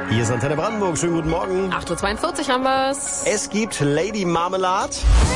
Hier ist Antenne Brandenburg. Schönen guten Morgen. 8.42 Uhr haben wir's. Es gibt Lady Marmelade.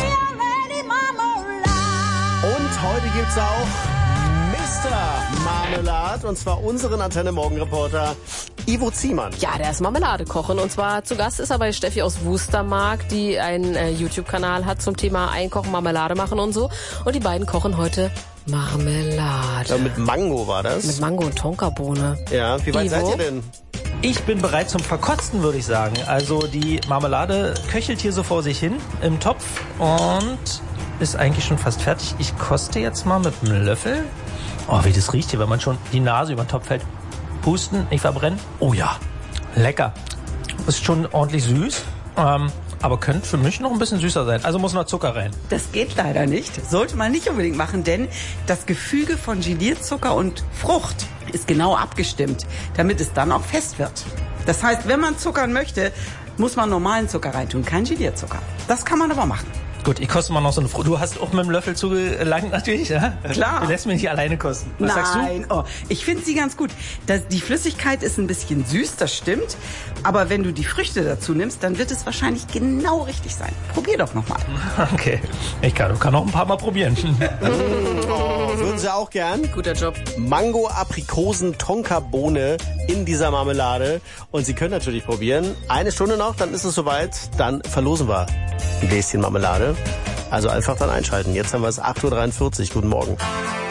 Und heute gibt's auch Mr. Marmelade. Und zwar unseren Antenne Morgen-Reporter Ivo Ziemann. Ja, der ist Marmelade kochen. Und zwar zu Gast ist er bei Steffi aus Wustermark, die einen YouTube-Kanal hat zum Thema Einkochen, Marmelade machen und so. Und die beiden kochen heute Marmelade. Ja, mit Mango war das. Mit Mango und Tonkabohne. Ja, wie weit Ivo? seid ihr denn? Ich bin bereit zum Verkosten, würde ich sagen. Also die Marmelade köchelt hier so vor sich hin im Topf und ist eigentlich schon fast fertig. Ich koste jetzt mal mit einem Löffel. Oh, wie das riecht hier, wenn man schon die Nase über den Topf hält. Pusten, nicht verbrennen. Oh ja, lecker. Ist schon ordentlich süß, aber könnte für mich noch ein bisschen süßer sein. Also muss noch Zucker rein. Das geht leider nicht. Sollte man nicht unbedingt machen, denn das Gefüge von Gelierzucker und Frucht ist genau abgestimmt, damit es dann auch fest wird. Das heißt, wenn man zuckern möchte, muss man normalen Zucker reintun, kein Gelierzucker. Das kann man aber machen. Gut, ich koste mal noch so eine Frucht. Du hast auch mit dem Löffel zugelangt natürlich, ja? Klar. Du lässt mich nicht alleine kosten. Was sagst du? Nein, oh, ich finde sie ganz gut. Die Flüssigkeit ist ein bisschen süß, das stimmt. Aber wenn du die Früchte dazu nimmst, dann wird es wahrscheinlich genau richtig sein. Probier doch nochmal. Okay, ich kann noch ein paar Mal probieren. Oh, würden Sie auch gern? Guter Job. Mango, Aprikosen, Tonkabohne in dieser Marmelade. Und Sie können natürlich probieren. Eine Stunde noch, dann ist es soweit. Dann verlosen wir ein Gläschen Marmelade. Also einfach dann einschalten. Jetzt haben wir es 8.43 Uhr. Guten Morgen.